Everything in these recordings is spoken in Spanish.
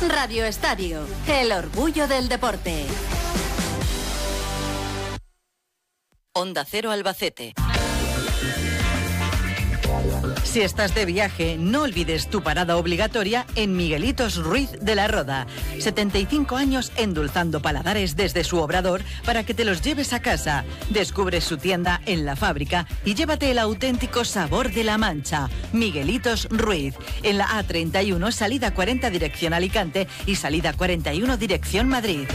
Radio Estadio, el orgullo del deporte. Onda Cero Albacete. Si estás de viaje, no olvides tu parada obligatoria en Miguelitos Ruiz de la Roda. 75 años endulzando paladares desde su obrador para que te los lleves a casa. Descubre su tienda en la fábrica y llévate el auténtico sabor de La Mancha. Miguelitos Ruiz, en la A31, salida 40 dirección Alicante y salida 41 dirección Madrid.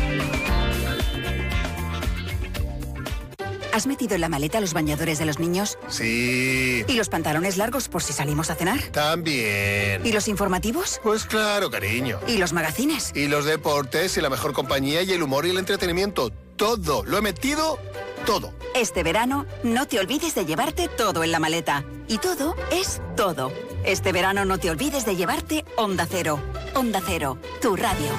¿Has metido en la maleta los bañadores de los niños? Sí. ¿Y los pantalones largos por si salimos a cenar? También. ¿Y los informativos? Pues claro, cariño. ¿Y los magazines? Y los deportes y la mejor compañía y el humor y el entretenimiento. Todo. Lo he metido todo. Este verano no te olvides de llevarte todo en la maleta. Y todo es todo. Este verano no te olvides de llevarte Onda Cero. Onda Cero, tu radio.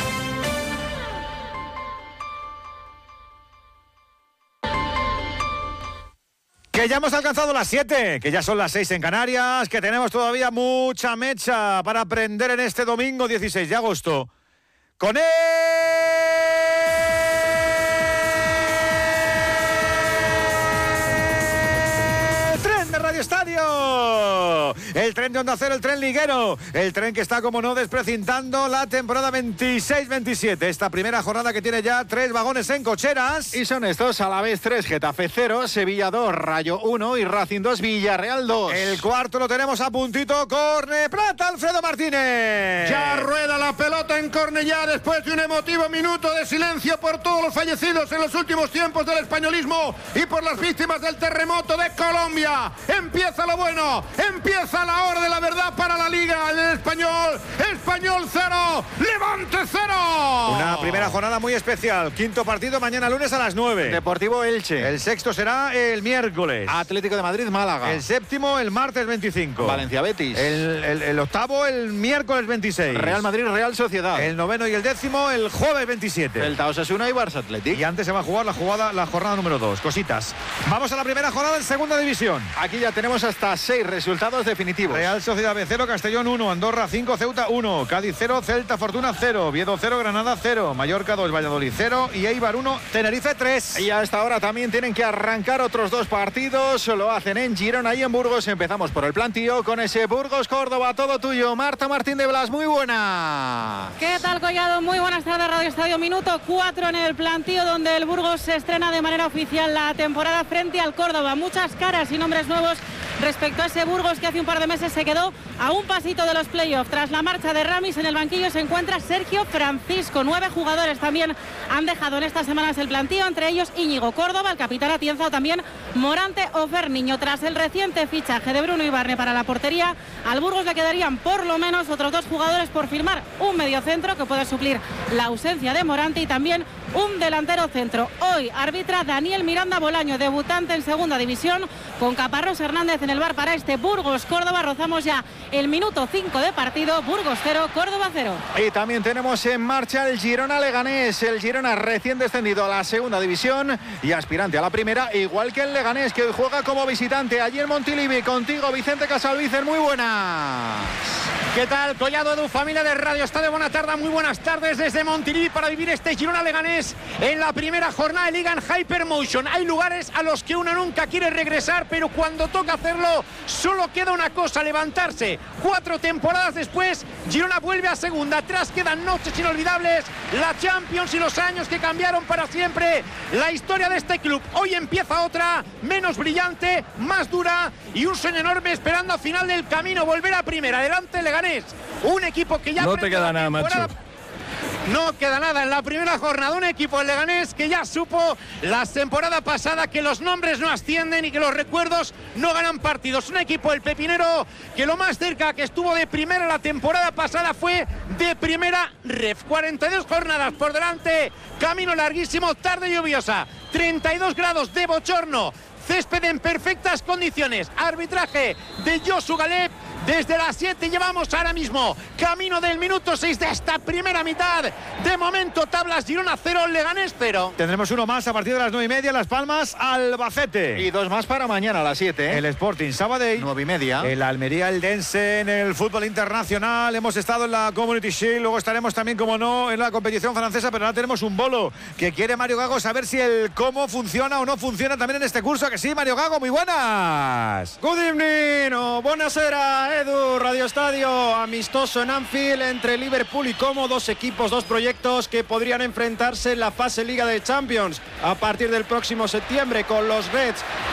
Que ya hemos alcanzado las 7, que ya son las 6 en Canarias, que tenemos todavía mucha mecha para aprender en este domingo 16 de agosto. Con tren de Radio Estadio, el tren de Onda Cero, el tren liguero, el tren que está, como no, desprecintando la temporada 26-27. Esta primera jornada que tiene ya 3 vagones en cocheras. Y son estos: Alavés 3, Getafe 0, Sevilla 2, Rayo 1 y Racing 2, Villarreal 2. El cuarto lo tenemos a puntito, Corne Plata, Alfredo Martínez. Ya rueda la pelota en Cornellá después de un emotivo minuto de silencio por todos los fallecidos en los últimos tiempos del españolismo y por las víctimas del terremoto de Colombia. Empieza lo bueno, empieza la hora de la verdad para la Liga. El Español 0, Levante 0. Una primera jornada muy especial. Quinto partido mañana lunes a las 9. Deportivo Elche. El sexto será el miércoles. Atlético de Madrid, Málaga. El séptimo el martes 25. Valencia Betis. El octavo el miércoles 26. Real Madrid, Real Sociedad. El noveno y el décimo el jueves 27. Celta Osasuna y Barça Athletic. Y antes se va a jugar la jornada número 2. Cositas. Vamos a la primera jornada en segunda división. Aquí ya tenemos hasta 6 resultados definitivos. Real Sociedad B 0, Castellón 1, Andorra 5, Ceuta 1, Cádiz 0, Celta Fortuna 0, Oviedo 0, Granada 0, Mallorca 2, Valladolid 0 y Eibar 1, Tenerife 3. Y a esta hora también tienen que arrancar otros 2 partidos. Lo hacen en Girona y en Burgos. Empezamos por el plantío con ese Burgos-Córdoba. Todo tuyo, Marta Martín de Blas. Muy buena. ¿Qué tal, Collado? Muy buenas tardes, Radio Estadio. Minuto 4 en el plantío, donde el Burgos se estrena de manera oficial la temporada frente al Córdoba. Muchas caras y nombres nuevos respecto a ese Burgos que hace un par de meses se quedó a un pasito de los playoffs. Tras la marcha de Ramis, en el banquillo se encuentra Sergio Francisco. 9 jugadores también han dejado en estas semanas el plantío, entre ellos Íñigo Córdoba, el capitán Atienza o también Morante o Ferniño. Tras el reciente fichaje de Bruno Ibarne para la portería, al Burgos le quedarían por lo menos otros 2 jugadores por firmar: un mediocentro que puede suplir la ausencia de Morante y también un delantero centro. Hoy arbitra Daniel Miranda Bolaño, debutante en segunda división, con Caparrós Hernández en el bar para este Burgos-Córdoba. Rozamos ya el minuto 5 de partido. Burgos 0, Córdoba 0. Y también tenemos en marcha el Girona-Leganés. El Girona recién descendido a la segunda división y aspirante a la primera, igual que el Leganés, que hoy juega como visitante allí en Montilivi. Contigo, Vicente Casalvícer, muy buenas. ¿Qué tal, Collado, Edu, familia de Radio Estadio? Buena tarde, muy buenas tardes desde Montilivi para vivir este Girona-Leganés en la primera jornada de Liga en Hypermotion. Hay lugares a los que uno nunca quiere regresar, pero cuando toca hacerlo solo queda una cosa: levantarse. 4 temporadas después, Girona vuelve a segunda. Atrás quedan noches inolvidables, la Champions y los años que cambiaron para siempre la historia de este club. Hoy empieza otra, menos brillante, más dura y un sueño enorme esperando al final del camino volver a primera. Adelante Leganés, un equipo que ya no te queda nada, macho. No queda nada en la primera jornada. Un equipo del Leganés que ya supo la temporada pasada que los nombres no ascienden y que los recuerdos no ganan partidos. Un equipo del Pepinero que lo más cerca que estuvo de primera la temporada pasada fue de primera ref. 42 jornadas por delante, camino larguísimo, tarde lluviosa, 32 grados de bochorno, césped en perfectas condiciones, arbitraje de Josu Galep, desde las 7. Llevamos ahora mismo camino del minuto 6 de esta primera mitad. De momento, tablas: Girona 0, Leganés 0. Tendremos uno más a partir de las 9:30, Las Palmas, Albacete. Y 2 más para mañana a las 7. El Sporting Sabadell. 9:30. El Almería Eldense en el fútbol internacional. Hemos estado en la Community Shield, luego estaremos también, como no, en la competición francesa, pero ahora tenemos un bolo que quiere Mario Gago saber si el cómo funciona o no funciona también en este curso. Que sí, Mario Gago, muy buenas. Good evening, o buonasera, Edu. Radio Estadio, amistoso en Anfield entre Liverpool y Como, dos equipos, dos proyectos que podrían enfrentarse en la fase Liga de Champions a partir del próximo septiembre, con los Reds